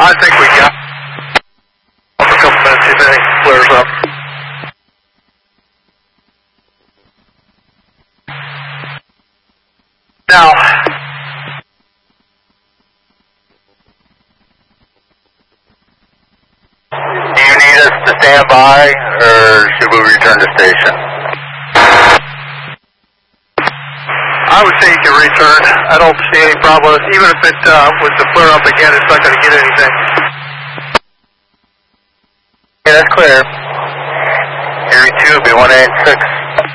I think we got a couple minutes if anything flares up. Now, do you need us to stand by, or should we return to station? I would say you can return. I don't see any problem. Even if it was to flare up again, it's not going to get anything. Yeah, that's clear. Erie 2, B186.